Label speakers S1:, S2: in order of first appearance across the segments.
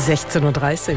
S1: 16:30 Uhr.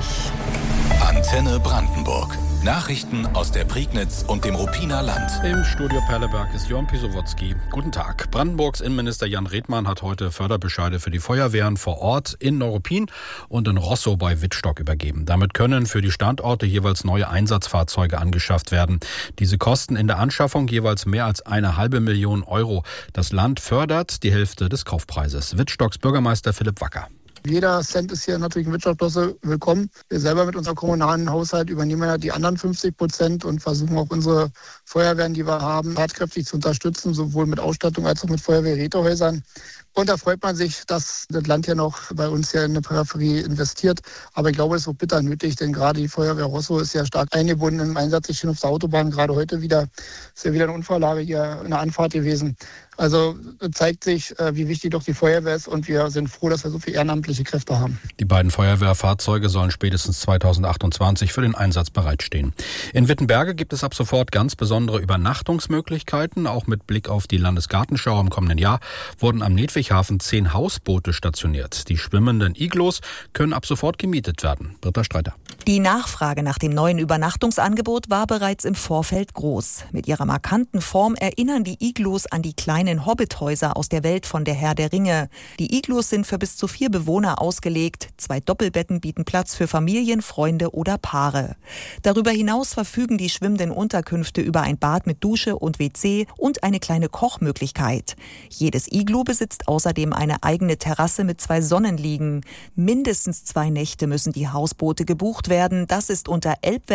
S2: Antenne Brandenburg. Nachrichten aus der Prignitz und dem Ruppiner Land.
S3: Im Studio Perleberg ist Jörn Pisowotzki. Guten Tag. Brandenburgs Innenminister Jan Redmann hat heute Förderbescheide für die Feuerwehren vor Ort in Neuruppin und in Roßow bei Wittstock übergeben. Damit können für die Standorte jeweils neue Einsatzfahrzeuge angeschafft werden. Diese kosten in der Anschaffung jeweils mehr als 1,5 Million Euro. Das Land fördert die Hälfte des Kaufpreises. Wittstocks Bürgermeister Philipp Wacker.
S4: Jeder Cent ist hier natürlich in Wirtschaftsklasse willkommen. Wir selber mit unserem kommunalen Haushalt übernehmen ja die anderen 50% und versuchen auch unsere Feuerwehren, die wir haben, tatkräftig zu unterstützen, sowohl mit Ausstattung als auch mit Feuerwehrrätehäusern. Und da freut man sich, dass das Land ja noch bei uns hier in der Peripherie investiert. Aber ich glaube, es ist auch bitter nötig, denn gerade die Feuerwehr Roßow ist ja stark eingebunden im Einsatz. Ich bin auf der Autobahn gerade heute wieder. Ist ja wieder eine Unfalllage hier in der Anfahrt gewesen. Also zeigt sich, wie wichtig doch die Feuerwehr ist und wir sind froh, dass wir so viele ehrenamtliche Kräfte haben.
S3: Die beiden Feuerwehrfahrzeuge sollen spätestens 2028 für den Einsatz bereitstehen. In Wittenberge gibt es ab sofort ganz besondere Übernachtungsmöglichkeiten. Auch mit Blick auf die Landesgartenschau im kommenden Jahr wurden am Nedwighafen 10 Hausboote stationiert. Die schwimmenden Iglos können ab sofort gemietet werden. Britta Streiter.
S5: Die Nachfrage nach dem neuen Übernachtungsangebot war bereits im Vorfeld groß. Mit ihrer markanten Form erinnern die Iglos an die kleinen Hobbithäuser aus der Welt von Der Herr der Ringe. Die Iglos sind für bis zu 4 Bewohner ausgelegt. 2 Doppelbetten bieten Platz für Familien, Freunde oder Paare. Darüber hinaus verfügen die schwimmenden Unterkünfte über ein Bad mit Dusche und WC und eine kleine Kochmöglichkeit. Jedes Iglo besitzt außerdem eine eigene Terrasse mit 2 Sonnenliegen. Mindestens 2 Nächte müssen die Hausboote gebucht werden. Das ist unter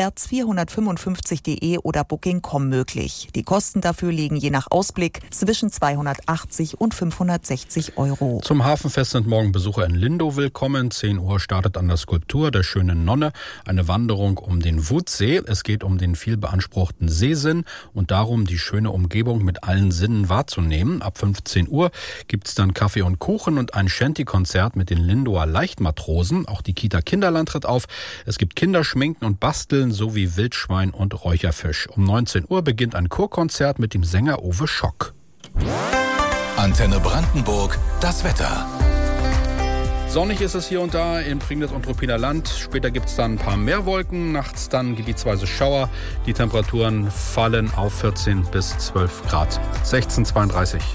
S5: elbwärts455.de oder Booking.com möglich. Die Kosten dafür liegen je nach Ausblick zwischen 280 und 560 Euro.
S3: Zum Hafenfest sind morgen Besucher in Lindow willkommen. 10 Uhr startet an der Skulptur der schönen Nonne eine Wanderung um den Wutsee. Es geht um den viel beanspruchten Seesinn und darum, die schöne Umgebung mit allen Sinnen wahrzunehmen. Ab 15 Uhr gibt es dann Kaffee und Kuchen und ein Shanty-Konzert mit den Lindower Leichtmatrosen. Auch die Kita Kinderland tritt auf. Es gibt Kinderschminken und Basteln sowie Wildschwein und Räucherfisch. Um 19 Uhr beginnt ein Chorkonzert mit dem Sänger Uwe Schock.
S2: Antenne Brandenburg, das Wetter.
S3: Sonnig ist es hier und da in Prignitz und Ruppiner Land. Später gibt es dann ein paar mehr Wolken, nachts dann gebietsweise Schauer. Die Temperaturen fallen auf 14 bis 12 Grad. 16:32 Uhr.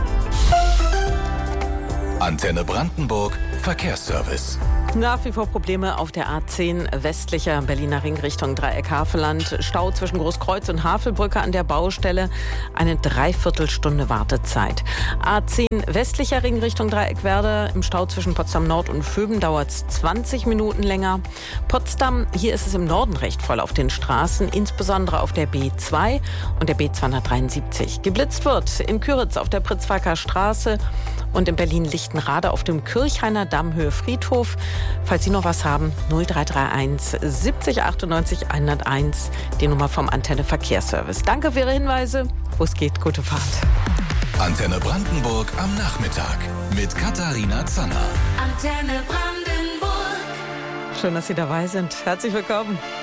S2: Antenne Brandenburg, Verkehrsservice.
S1: Nach wie vor Probleme auf der A10 westlicher Berliner Ring Richtung Dreieck-Havelland. Stau zwischen Großkreuz und Havelbrücke an der Baustelle. Eine Dreiviertelstunde Wartezeit. A10 westlicher Ring Richtung Dreieck-Werder. Im Stau zwischen Potsdam Nord und Vöben dauert es 20 Minuten länger. Potsdam, hier ist es im Norden recht voll auf den Straßen, insbesondere auf der B2 und der B273. Geblitzt wird in Küritz auf der Pritzwalker Straße und in Berlin-Lichtenrade auf dem Kirchhainer Damm Höhe Friedhof. Falls Sie noch was haben, 0331 70 98 101, die Nummer vom Antenne Verkehrsservice. Danke für Ihre Hinweise. Wo es geht, gute Fahrt.
S2: Antenne Brandenburg am Nachmittag mit Katharina Zanner.
S6: Antenne Brandenburg.
S1: Schön, dass Sie dabei sind. Herzlich willkommen.